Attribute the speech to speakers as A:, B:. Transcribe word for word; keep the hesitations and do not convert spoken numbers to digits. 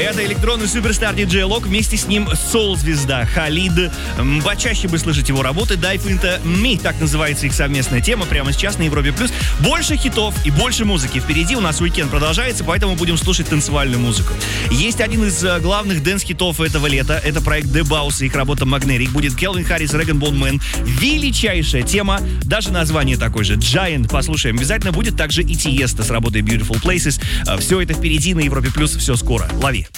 A: Это электронный суперстар диджей Лок, вместе с ним соул-звезда Халид. Почаще вы слышите его работы. Dive into Me, так называется их совместная тема, прямо сейчас на Европе+. Больше хитов и больше музыки впереди. У нас уикенд продолжается, поэтому будем слушать танцевальную музыку. Есть один из главных дэнс-хитов этого лета. Это проект The Bows и их работа Magnetic. Будет Келвин Харрис, Реган Бон Мэн. Величайшая тема, даже название такое же, Giant. Послушаем. Обязательно будет также и Тиеста с работой Beautiful Places. Все это впереди на Европе+, все скоро. Лови.